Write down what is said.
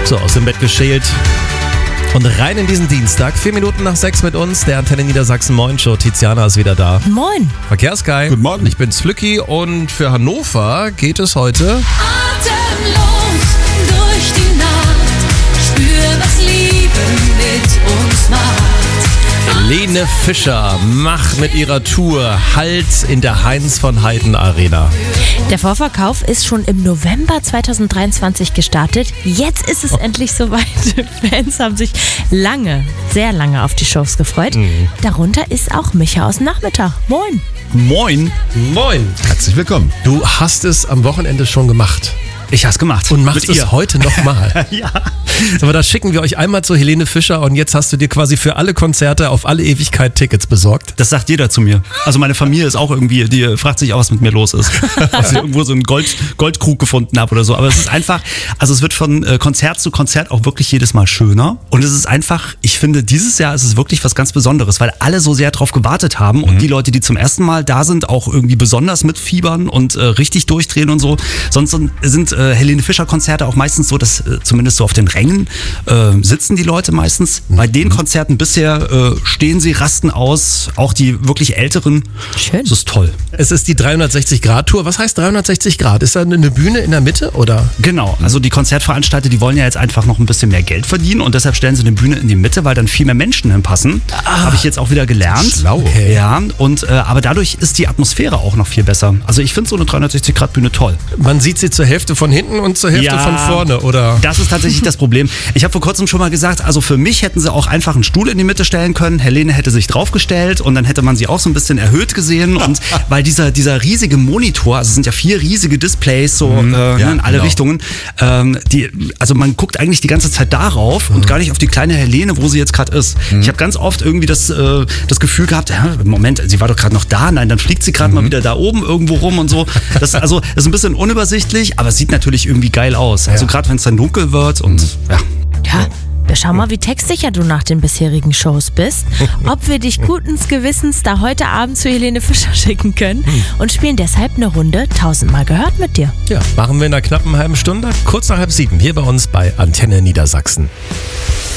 So, aus dem Bett geschält. Und rein in diesen Dienstag, 4 Minuten nach 6 mit uns, der Antenne Niedersachsen Moin Show. Tiziana ist wieder da. Moin. Verkehrsguy. Guten Morgen. Ich bin's Flücki und für Hannover geht es heute... Atemlos durch die Nacht, spür, was Liebe mit uns macht. Helene Fischer macht mit ihrer Tour Halt in der Heinz von Heiden Arena. Der Vorverkauf ist schon im November 2023 gestartet. Jetzt ist es endlich soweit. Fans haben sich sehr lange auf die Shows gefreut. Darunter ist auch Micha aus dem Nachmittag. Moin. Moin. Moin. Herzlich willkommen. Du hast es am Wochenende schon gemacht. Ich hab's gemacht. Und machst es heute nochmal. Ja. Aber da schicken wir euch einmal zu Helene Fischer und jetzt hast du dir quasi für alle Konzerte auf alle Ewigkeit Tickets besorgt. Das sagt jeder zu mir. Also meine Familie ist auch irgendwie, die fragt sich auch, was mit mir los ist. Dass ich irgendwo so einen Goldkrug gefunden habe oder so. Aber es ist einfach, also es wird von Konzert zu Konzert auch wirklich jedes Mal schöner. Und es ist einfach, ich finde, dieses Jahr ist es wirklich was ganz Besonderes, weil alle so sehr drauf gewartet haben und die Leute, die zum ersten Mal da sind, auch irgendwie besonders mitfiebern und richtig durchdrehen und so. Sonst sind Helene Fischer Konzerte auch meistens so, dass zumindest so auf den Rängen sitzen die Leute meistens. Bei den Konzerten bisher stehen sie, rasten aus, auch die wirklich Älteren. Schön. Das ist toll. Es ist die 360-Grad-Tour. Was heißt 360 Grad? Ist da eine Bühne in der Mitte oder? Genau, also die Konzertveranstalter, die wollen ja jetzt einfach noch ein bisschen mehr Geld verdienen und deshalb stellen sie eine Bühne in die Mitte, weil dann viel mehr Menschen hinpassen. Habe ich jetzt auch wieder gelernt. Schlau. Okay. Ja, und aber dadurch ist die Atmosphäre auch noch viel besser. Also ich finde so eine 360-Grad-Bühne toll. Man sieht sie zur Hälfte von hinten und zur Hälfte von vorne, oder? Das ist tatsächlich das Problem. Ich habe vor kurzem schon mal gesagt, also für mich hätten sie auch einfach einen Stuhl in die Mitte stellen können. Helene hätte sich draufgestellt und dann hätte man sie auch so ein bisschen erhöht gesehen. Und weil dieser riesige Monitor, also es sind ja 4 riesige Displays so in alle Richtungen, also man guckt eigentlich die ganze Zeit darauf und gar nicht auf die kleine Helene, wo sie jetzt gerade ist. Ich habe ganz oft irgendwie das Gefühl gehabt, ja, Moment, sie war doch gerade noch da, nein, dann fliegt sie gerade mal wieder da oben irgendwo rum und so. Das ist ein bisschen unübersichtlich, aber es sieht natürlich irgendwie geil aus. Also gerade wenn es dann dunkel wird und Ja, wir schauen mal, wie textsicher du nach den bisherigen Shows bist. Ob wir dich guten Gewissens da heute Abend zu Helene Fischer schicken können und spielen deshalb eine Runde 1000-mal gehört mit dir. Ja, machen wir in einer knappen halben Stunde, kurz nach 6:30, hier bei uns bei Antenne Niedersachsen.